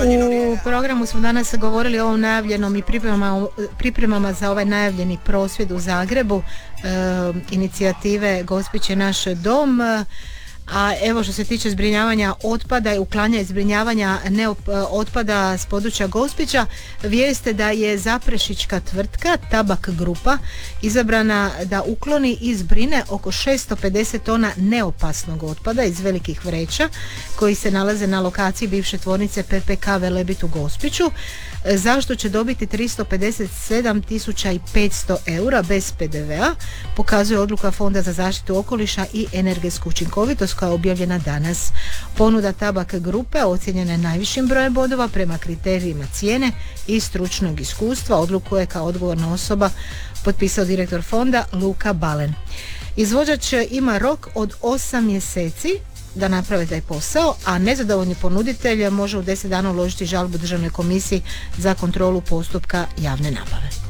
U programu smo danas govorili o ovom najavljenom i pripremama za ovaj najavljeni prosvjed u Zagrebu, inicijative Gospić je naš dom. A evo što se tiče zbrinjavanja otpada i uklanjanja i zbrinjavanja otpada s područja Gospića, vijeste da je zaprešička tvrtka Tabak Grupa izabrana da ukloni i zbrine oko 650 tona neopasnog otpada iz velikih vreća koji se nalaze na lokaciji bivše tvornice PPK Velebit u Gospiću. Zašto će dobiti 357.500 eura bez PDV-a, pokazuje odluka Fonda za zaštitu okoliša i energetsku učinkovitost koja je objavljena danas. Ponuda Tabak Grupe ocijenjena je najvišim brojem bodova prema kriterijima cijene i stručnog iskustva. Odluku je kao odgovorna osoba potpisao direktor fonda Luka Balen. Izvođač ima rok od 8 mjeseci da naprave taj posao, a nezadovoljni ponuditelj može u 10 dana uložiti žalbu Državnoj komisiji za kontrolu postupka javne nabave.